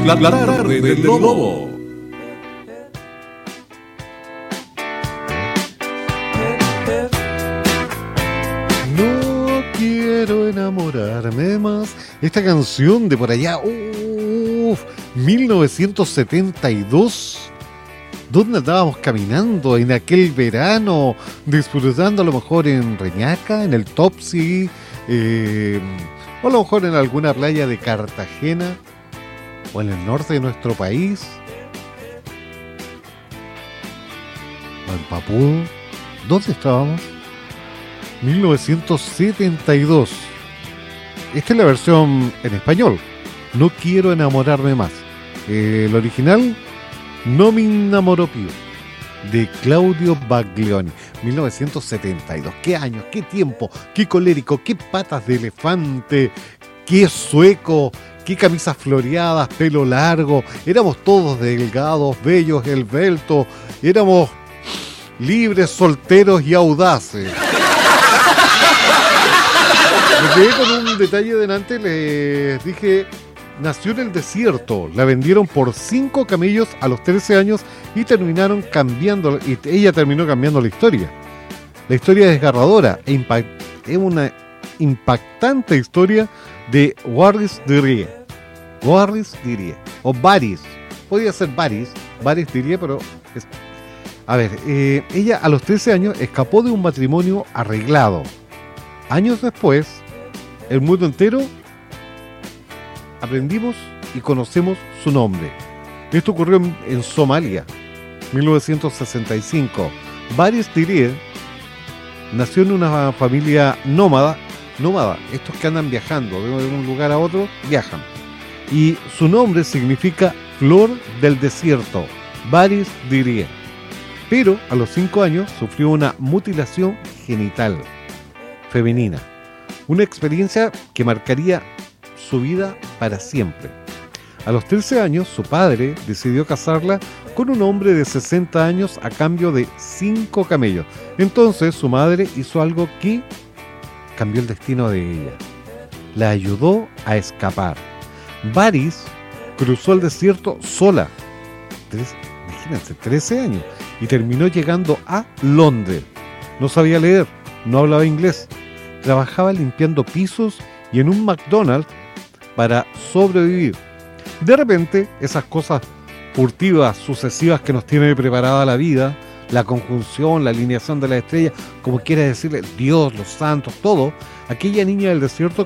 La tarde del Lobo. No quiero enamorarme más. Esta canción de por allá, 1972. ¿Dónde andábamos caminando en aquel verano? Disfrutando a lo mejor en Reñaca, en el Topsy, o a lo mejor en alguna playa de Cartagena, o en el norte de nuestro país, o en Papudo. ¿Dónde estábamos? 1972. Esta es la versión en español. No quiero enamorarme más. El original, No me enamoró Pío, de Claudio Baglioni. 1972. ¿Qué años? ¿Qué tiempo? ¿Qué colérico? ¿Qué patas de elefante? ¿Qué sueco? ¿Qué camisas floreadas? Pelo largo. Éramos todos delgados, bellos, esbeltos. Éramos libres, solteros y audaces. Me quedé con un detalle delante. Les dije, nació en el desierto. La vendieron por 5 camellos a los 13 años y terminaron cambiando. Y ella terminó cambiando la historia. La historia es desgarradora. Es una impactante historia de Waris Dirie. Waris Dirie. O Baris. Podría ser Baris Dirie, pero es... A ver, ella a los 13 años escapó de un matrimonio arreglado. Años después, el mundo entero aprendimos y conocemos su nombre. Esto ocurrió en Somalia, 1965. Baris Dirie nació en una familia nómada, estos que andan viajando de un lugar a otro, viajan. Y su nombre significa flor del desierto, Baris Dirie. Pero a los 5 años sufrió una mutilación genital femenina, una experiencia que marcaría su vida para siempre. A los 13 años, su padre decidió casarla con un hombre de 60 años a cambio de 5 camellos. Entonces su madre hizo algo que cambió el destino de ella. La ayudó a escapar. Baris cruzó el desierto sola. Imagínense, 13 años. Y terminó llegando a Londres. No sabía leer, no hablaba inglés. Trabajaba limpiando pisos y en un McDonald's para sobrevivir. De repente, esas cosas furtivas, sucesivas que nos tiene preparada la vida, la conjunción, la alineación de las estrellas, como quiera decirle, Dios, los santos, todo, aquella niña del desierto